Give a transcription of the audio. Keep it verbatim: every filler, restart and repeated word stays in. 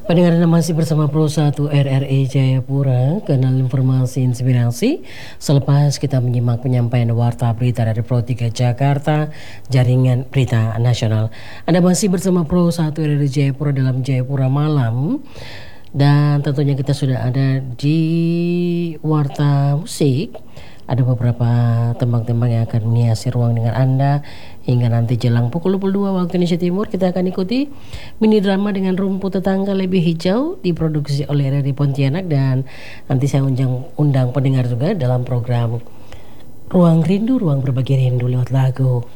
Pendengar Anda masih bersama Pro satu R R I Jayapura, kanal informasi inspirasi. Selepas kita menyimak penyampaian warta berita dari Pro tiga Jakarta, jaringan berita nasional. Anda masih bersama Pro satu R R I Jayapura dalam Jayapura Malam. Dan tentunya kita sudah ada di warta musik. Ada beberapa tembang-tembang yang akan menghiasi ruang dengan Anda hingga nanti jelang pukul dua puluh dua waktu Indonesia Timur. Kita akan ikuti mini drama dengan Rumput Tetangga Lebih Hijau, diproduksi oleh R R I Pontianak, dan nanti saya undang, undang pendengar juga dalam program Ruang Rindu, Ruang Berbagi Rindu lewat lagu.